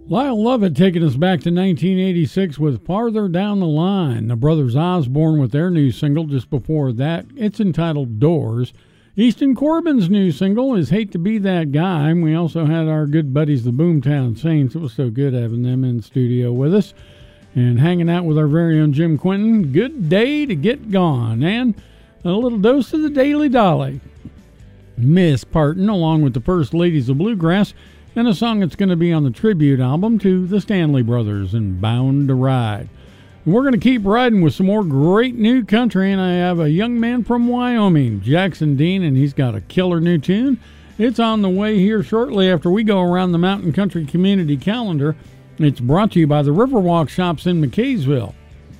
Lyle Lovett taking us back to 1986 with Farther Down the Line. The Brothers Osborne with their new single just before that. It's entitled Doors. Easton Corbin's new single is Hate to Be That Guy. And we also had our good buddies, the Boomtown Saints. It was so good having them in studio with us. And hanging out with our very own Jim Quinton. Good Day to Get Gone. And a little dose of the Daily Dolly. Miss Parton, along with the First Ladies of Bluegrass, and a song that's going to be on the tribute album to the Stanley Brothers and Bound to Ride. And we're going to keep riding with some more great new country, and I have a young man from Wyoming, Jackson Dean, and he's got a killer new tune. It's on the way here shortly after we go around the Mountain Country Community Calendar. It's brought to you by the Riverwalk Shops in McKaysville.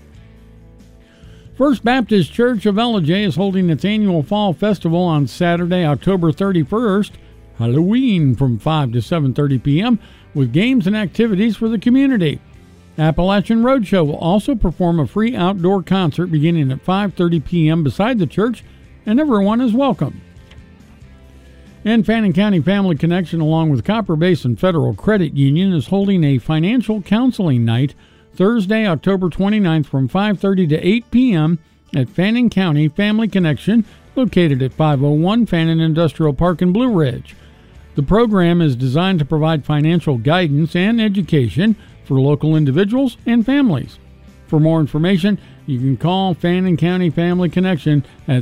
First Baptist Church of Ellijay is holding its annual Fall Festival on Saturday, October 31st, Halloween from 5 to 7:30 p.m. with games and activities for the community. Appalachian Roadshow will also perform a free outdoor concert beginning at 5:30 p.m. beside the church, and everyone is welcome. And Fannin County Family Connection, along with Copper Basin Federal Credit Union, is holding a financial counseling night Thursday, October 29th from 5:30 to 8 p.m. at Fannin County Family Connection, located at 501 Fannin Industrial Park in Blue Ridge. The program is designed to provide financial guidance and education for local individuals and families. For more information, you can call Fannin County Family Connection at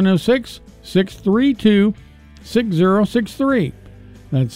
706-632-6063. That's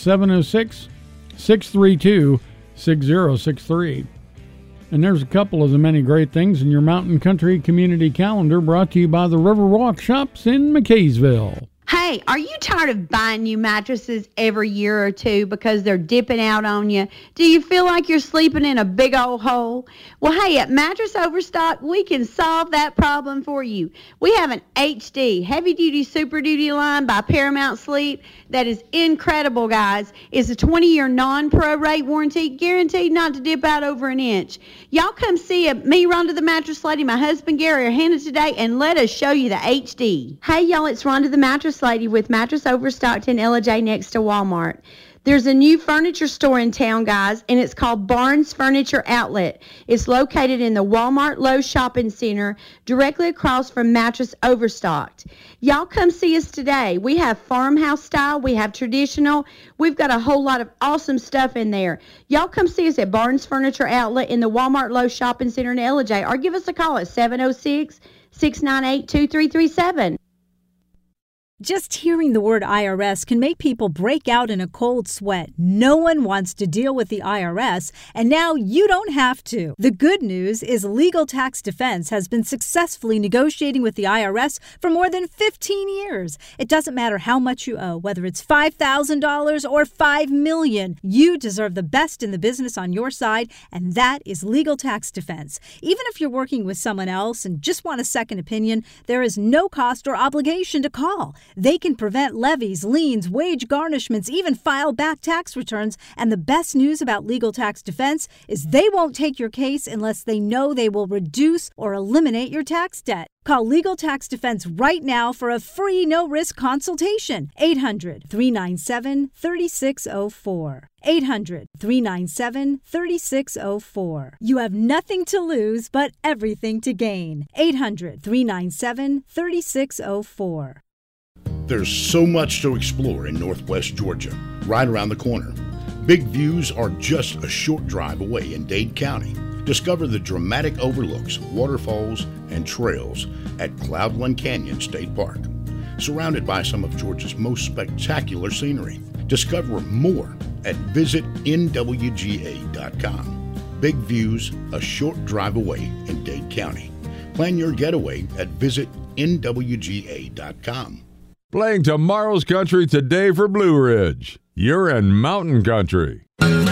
706-632-6063. And there's a couple of the many great things in your Mountain Country Community Calendar, brought to you by the Riverwalk Shops in McKaysville. Hey, are you tired of buying new mattresses every year or two because they're dipping out on you? Do you feel like you're sleeping in a big old hole? Well, hey, at Mattress Overstock, we can solve that problem for you. We have an HD, heavy-duty, super duty line by Paramount Sleep that is incredible, guys. It's a 20-year non-prorate warranty, guaranteed not to dip out over an inch. Y'all come see me, Rhonda the Mattress Lady, my husband Gary are Hannah today, and let us show you the HD. Hey, y'all, it's Rhonda the Mattress Lady with Mattress Overstocked in Ellijay next to Walmart. There's a new furniture store in town, guys, and it's called Barnes Furniture Outlet. It's located in the Walmart Lowe's Shopping Center, directly across from Mattress Overstocked. Y'all come see us today. We have farmhouse style. We have traditional. We've got a whole lot of awesome stuff in there. Y'all come see us at Barnes Furniture Outlet in the Walmart Lowe's Shopping Center in Ellijay, or give us a call at 706-698-2337. Just hearing the word IRS can make people break out in a cold sweat. No one wants to deal with the IRS, and now you don't have to. The good news is Legal Tax Defense has been successfully negotiating with the IRS for more than 15 years. It doesn't matter how much you owe, whether it's $5,000 or $5 million. You deserve the best in the business on your side, and that is Legal Tax Defense. Even if you're working with someone else and just want a second opinion, there is no cost or obligation to call. They can prevent levies, liens, wage garnishments, even file back tax returns. And the best news about Legal Tax Defense is they won't take your case unless they know they will reduce or eliminate your tax debt. Call Legal Tax Defense right now for a free no-risk consultation. 800-397-3604. 800-397-3604. You have nothing to lose but everything to gain. 800-397-3604. There's so much to explore in Northwest Georgia, right around the corner. Big views are just a short drive away in Dade County. Discover the dramatic overlooks, waterfalls, and trails at Cloudland Canyon State Park. Surrounded by some of Georgia's most spectacular scenery. Discover more at visitnwga.com. Big views, a short drive away in Dade County. Plan your getaway at visitnwga.com. Playing tomorrow's country today for Blue Ridge. You're in Mountain Country.